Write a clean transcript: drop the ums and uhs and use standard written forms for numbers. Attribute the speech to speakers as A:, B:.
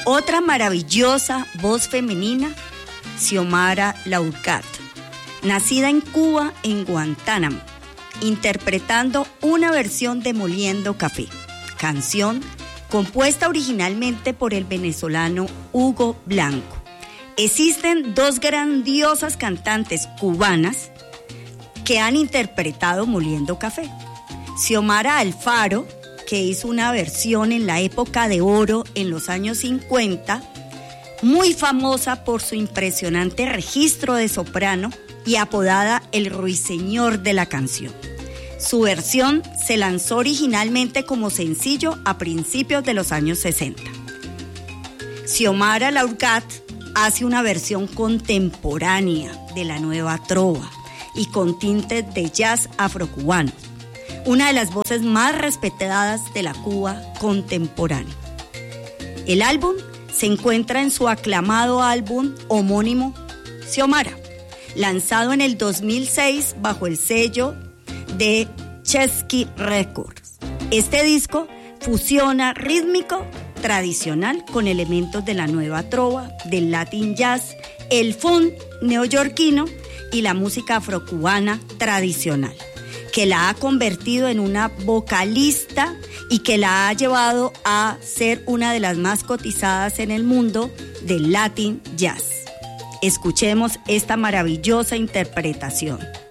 A: Otra maravillosa voz femenina, Xiomara Laurcat, nacida en Cuba, en Guantánamo, interpretando una versión de Moliendo Café, canción compuesta originalmente por el venezolano Hugo Blanco. Existen dos grandiosas cantantes cubanas que han interpretado Moliendo Café. Xiomara Alfaro, que hizo una versión en la época de oro en los años 50, muy famosa por su impresionante registro de soprano y apodada el ruiseñor de la canción. Su versión se lanzó originalmente como sencillo a principios de los años 60. Xiomara Laurcat hace una versión contemporánea de la nueva trova y con tintes de jazz afrocubano, una de las voces más respetadas de la Cuba contemporánea. El álbum se encuentra en su aclamado álbum homónimo Xiomara, lanzado en el 2006 bajo el sello de Chesky Records. Este disco fusiona rítmico tradicional con elementos de la nueva trova, del latin jazz, el funk neoyorquino y la música afrocubana tradicional, que la ha convertido en una vocalista y que la ha llevado a ser una de las más cotizadas en el mundo del latin jazz. Escuchemos esta maravillosa interpretación.